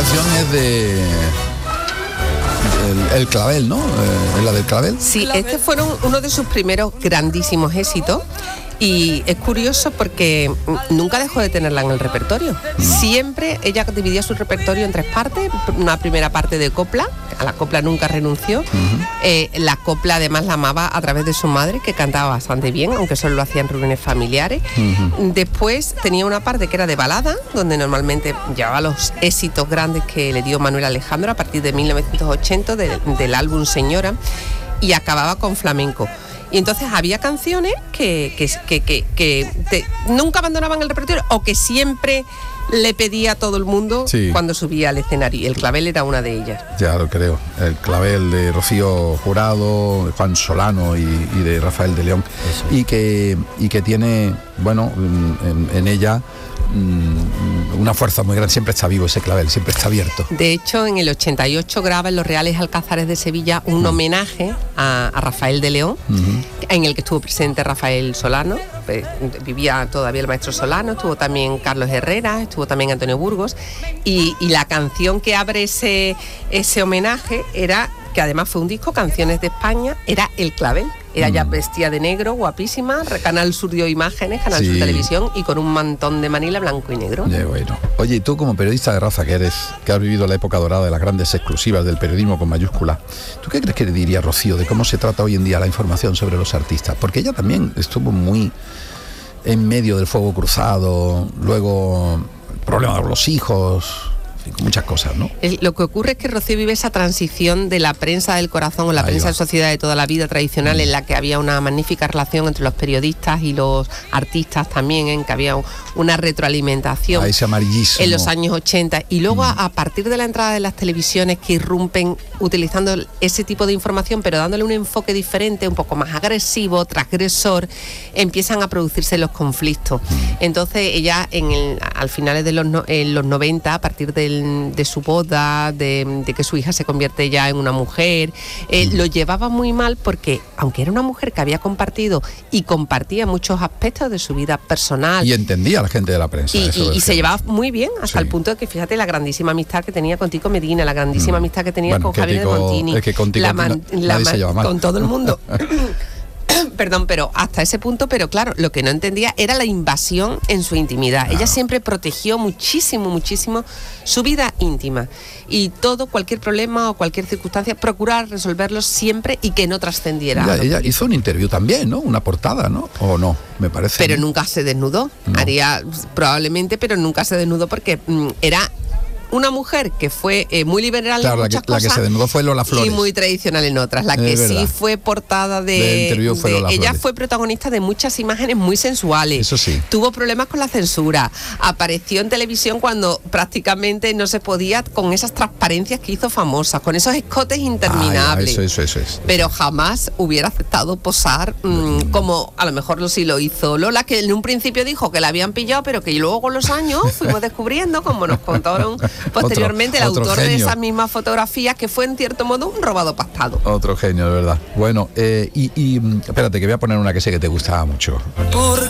canción es de el Clavel, ¿no? ¿Es la del Clavel? Sí, este fueron uno de sus primeros grandísimos éxitos. Y es curioso porque nunca dejó de tenerla en el repertorio. Siempre ella dividía su repertorio en 3 partes. Una primera parte de copla, a la copla nunca renunció. La copla además la amaba a través de su madre, que cantaba bastante bien, aunque solo lo hacía en reuniones familiares. Después tenía una parte que era de balada, donde normalmente llevaba los éxitos grandes que le dio Manuel Alejandro a partir de 1980 del álbum Señora, y acababa con flamenco. Y entonces había canciones que nunca abandonaban el repertorio, o que siempre le pedía a todo el mundo cuando subía al escenario. Y el Clavel era una de ellas. Ya lo creo. El Clavel de Rocío Jurado, de Juan Solano y de Rafael de León. Y que tiene, bueno, en ella una fuerza muy grande. Siempre está vivo ese Clavel, siempre está abierto. De hecho, en el 88 graba en los Reales Alcázares de Sevilla un homenaje a Rafael de León, en el que estuvo presente Rafael Solano. Vivía todavía el maestro Solano, estuvo también Carlos Herrera, estuvo también Antonio Burgos, y la canción que abre ese homenaje era, que además fue un disco, Canciones de España, era El Clavel. Ella ya vestía de negro, guapísima, Canal Sur dio imágenes, Canal Sur Televisión, y con un mantón de Manila blanco y negro. Bueno. Oye, y tú como periodista de raza que eres, que has vivido la época dorada de las grandes exclusivas del periodismo con mayúscula, ¿tú qué crees que le diría Rocío de cómo se trata hoy en día la información sobre los artistas? Porque ella también estuvo muy en medio del fuego cruzado, luego problemas con los hijos, muchas cosas, ¿no? Lo que ocurre es que Rocío vive esa transición de la prensa del corazón o la prensa de sociedad de toda la vida tradicional, en la que había una magnífica relación entre los periodistas y los artistas también, en que había una retroalimentación, ese amarillismo en los años 80, y luego a partir de la entrada de las televisiones, que irrumpen utilizando ese tipo de información, pero dándole un enfoque diferente, un poco más agresivo, transgresor, empiezan a producirse los conflictos. Entonces ella al finales de los 90, a partir de su boda, de que su hija se convierte ya en una mujer, lo llevaba muy mal, porque aunque era una mujer que había compartido y compartía muchos aspectos de su vida personal, y entendía a la gente de la prensa, y se llevaba muy bien, hasta el punto de que, fíjate, la grandísima amistad que tenía con Tico Medina, la grandísima amistad que tenía con Javier de Montini, con todo el mundo. Perdón, pero hasta ese punto, pero claro, lo que no entendía era la invasión en su intimidad. Ella siempre protegió muchísimo su vida íntima, y cualquier problema o cualquier circunstancia, procurar resolverlo siempre y que no trascendiera. Ella hizo un interview también, ¿no? Una portada, ¿no? ¿O no? Me parece. Pero nunca se desnudó. No. Haría probablemente, pero nunca se desnudó, porque era una mujer que fue muy liberal en muchas cosas. La que se desnudó fue Lola Flores. Y muy tradicional en otras. La que sí fue portada ella fue protagonista de muchas imágenes muy sensuales. Eso sí. Tuvo problemas con la censura. Apareció en televisión cuando prácticamente no se podía, con esas transparencias que hizo famosas, con esos escotes interminables. Eso. Pero jamás hubiera aceptado posar como a lo mejor sí lo hizo Lola, que en un principio dijo que la habían pillado, pero que luego con los años fuimos descubriendo, como nos contaron posteriormente el autor de esas mismas fotografías, que fue en cierto modo un robado pactado. Otro genio, de verdad. Bueno, y espérate, que voy a poner una que sé que te gustaba mucho.